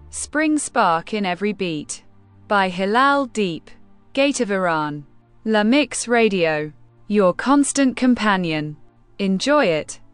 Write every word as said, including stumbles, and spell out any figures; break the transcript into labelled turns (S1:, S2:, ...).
S1: Spring Spark in Every Beat by Hilal Deep. Gate of Iran. La Mix Radio, your constant companion. Enjoy it.